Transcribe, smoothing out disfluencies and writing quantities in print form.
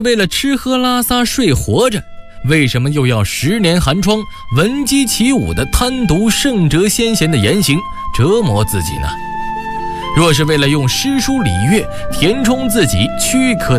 为了吃喝拉撒睡活着，为什么又要10年寒窗，闻鸡起舞的贪读圣哲先贤的言行，折磨自己呢？若是为了用诗书礼乐填充自己躯壳